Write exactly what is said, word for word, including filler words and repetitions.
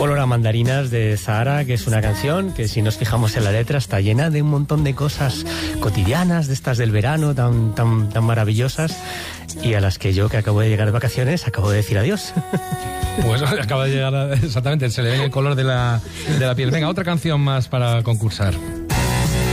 Olor a mandarinas de Zahara, que es una canción que, si nos fijamos en la letra, está llena de un montón de cosas cotidianas, de estas del verano, tan, tan, tan maravillosas, y a las que yo, que acabo de llegar de vacaciones, acabo de decir adiós. Pues acaba de llegar, exactamente, se le ve el color de la, de la piel. Venga, otra canción más para concursar.